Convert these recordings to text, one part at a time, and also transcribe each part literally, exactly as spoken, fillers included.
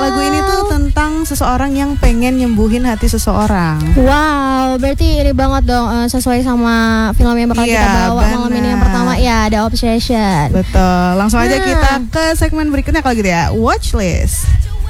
lagu ini tuh tentang seseorang yang pengen nyembuhin hati seseorang. Wow, berarti ini banget dong uh, sesuai sama film yang bakal Iya, kita bawa bener. malam ini. Yang pertama ya ada Obsession. Betul. Langsung aja Nah. kita ke segmen berikutnya kalau gitu ya. Watchlist.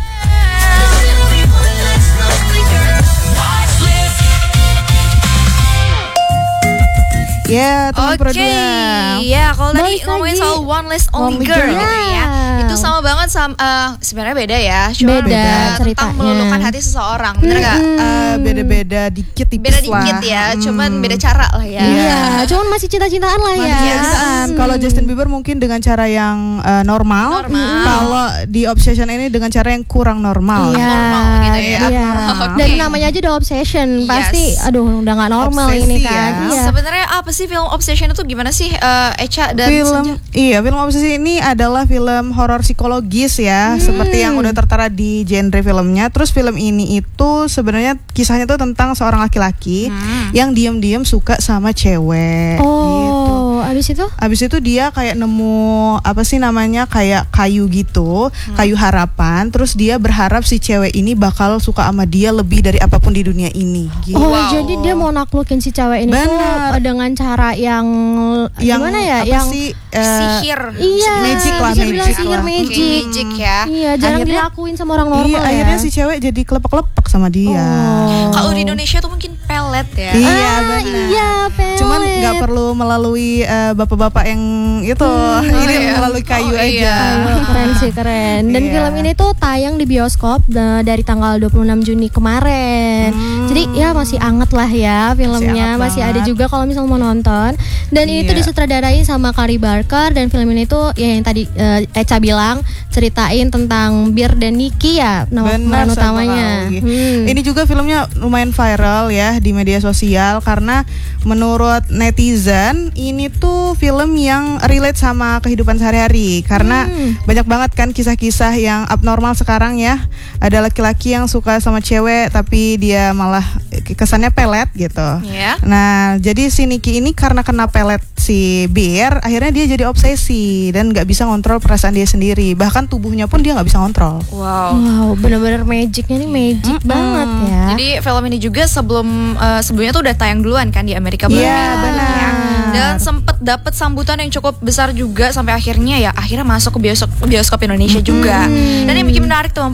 Ya, teman Oke, Pro dua. ya kalau tadi Balik ngomongin lagi. soal One List Only, Only Girl, Girl. gitu ya, Wow. itu sama banget sama uh, sebenarnya beda ya, cuma Beda beda tentang ceritanya. meluluhkan hati seseorang, bener nggak? Eh, beda-beda dikit tipis Beda lah. dikit ya, Hmm. cuman beda cara lah ya. Iya, cuman masih cinta-cintaan lah Masih ya. cinta-cintaan. Hmm. Kalau Justin Bieber mungkin dengan cara yang eh, normal. Normal. Kalau di Obsession ini dengan cara yang kurang normal. Iya, Normal gitu ya. iya. Oke. Dan namanya aja udah obsession, Yes. pasti aduh udah nggak normal Obsesi ini ya. kan. Iya. Sebenarnya apa sih film Obsession itu gimana sih, uh, Echa dan Film Senja? iya film Obsesi ini adalah film horor psikologis ya, seperti yang udah tertera di genre filmnya. Terus film ini itu sebenarnya kisahnya tuh tentang seorang laki-laki Hmm. yang diam-diam suka sama cewek. gitu. Oh, abis itu? Abis itu dia kayak nemu apa sih namanya kayak kayu gitu, kayu harapan. Terus dia berharap si cewek ini bakal suka sama dia lebih dari apapun di dunia ini. Gitu. Oh, Wow. jadi dia mau naklukin si cewek ini tuh Bener. dengan cara yang, Yang gimana ya? apa Yang sih? eh, Iya, Sihir. magic lah, bisa bilang magic sihir lah. Oke, magic. magic ya. Iya, jarang Akhirnya- dilakuin sama orang normal Iya, ya. akhirnya si cewek jadi kelepek-kelepek sama dia. Oh. Kalau di Indonesia tuh mungkin pelet ya. Iya, Ah, benar. iya, pelet. Cuman nggak perlu melalui eh, bapak-bapak yang itu, ini iya. melalui kayu Oh, aja. iya. Ayo, keren sih, keren. Dan Iya. film ini tuh tayang di bioskop da- dari tanggal dua puluh enam Juni kemarin. Hmm. Jadi ya masih anget lah ya filmnya, anget masih, ada banget. juga kalau misal mau nonton. Dan ini tuh Iya. disutradarai sama Kari Barker, dan film ini tuh ya yang tadi eh, Echa bilang ceritain tentang Bir dan Nicky ya, nama Benar, pemeran satu utamanya. lagi. Hmm. Ini juga filmnya lumayan viral ya di media sosial karena menurut netizen ini tuh film yang relate sama kehidupan sehari-hari karena Hmm. banyak banget kan kisah-kisah yang abnormal sekarang ya. Ada laki-laki yang suka sama cewek tapi dia malah kesannya pelet gitu. Iya. Nah, jadi si Nicky ini karena kena pelet si Bir, akhirnya dia jadi obsesi dan nggak bisa ngontrol perasaan dia sendiri. Bahkan tubuhnya pun dia nggak bisa ngontrol. Wow. Wow, bener-bener magicnya nih magic Mm-mm. banget ya. Jadi film ini juga sebelum uh, sebelumnya tuh udah tayang duluan kan di Amerika Iya, bagian. benar. Ya. Dan sempet dapet sambutan yang cukup besar juga sampai akhirnya ya akhirnya masuk ke bioskop bioskop Indonesia juga. Dan yang bikin menarik tuh